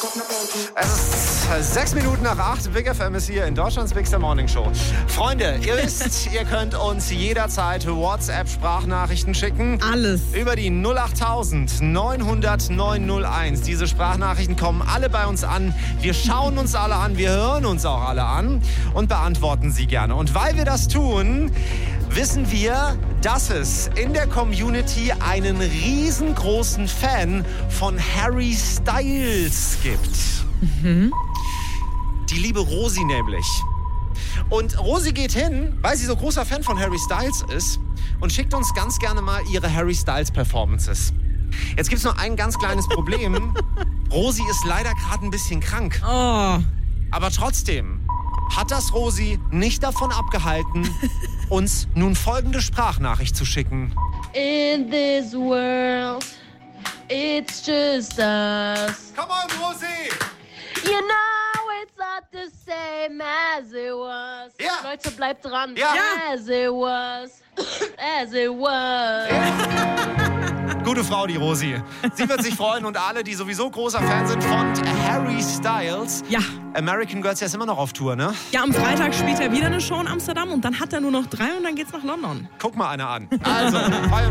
Es ist 6 Minuten nach 8. Big FM ist hier in Deutschlands Bigster Morning Show. Freunde, ihr wisst, ihr könnt uns jederzeit WhatsApp-Sprachnachrichten schicken. Alles. Über die 08000 900 901. Diese Sprachnachrichten kommen alle bei uns an. Wir schauen uns alle an, wir hören uns auch alle an und beantworten sie gerne. Und weil wir das tun, wissen wir, dass es in der Community einen riesengroßen Fan von Harry Styles gibt. Die liebe Rosi nämlich. Und Rosi geht hin, weil sie so großer Fan von Harry Styles ist und schickt uns ganz gerne mal ihre Harry Styles Performances. Jetzt gibt's nur ein ganz kleines Problem. Rosi ist leider gerade ein bisschen krank. Oh. Aber trotzdem hat das Rosi nicht davon abgehalten, uns nun folgende Sprachnachricht zu schicken. In this world, it's just us. Come on, Rosi! You know it's not the same as it was. Ja. Leute, bleibt dran. Ja. As it was. As it was. Gute Frau, die Rosi. Sie wird sich freuen und alle, die sowieso großer Fan sind von Harry Styles. Ja. American Girls ist immer noch auf Tour, ne? Ja, am Freitag spielt er wieder eine Show in Amsterdam und dann hat er nur noch 3 und dann geht's nach London. Guck mal einer an. Also, feiern